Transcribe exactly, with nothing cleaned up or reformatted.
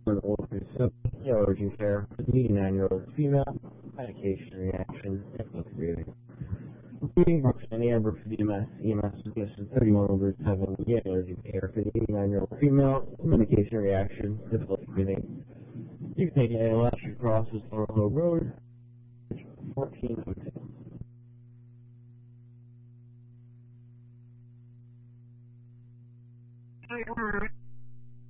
an orphan allergy care for the eighty-nine-year-old female, medication reaction, difficulty breathing. Including Roxanne Amber for the E M S, E M S suggested thirty-one over seven, the allergy care for the eighty-nine-year-old female, medication reaction, difficulty breathing. You can take an electric crosses Laurel Hill Road, fourteen oh two. Hey,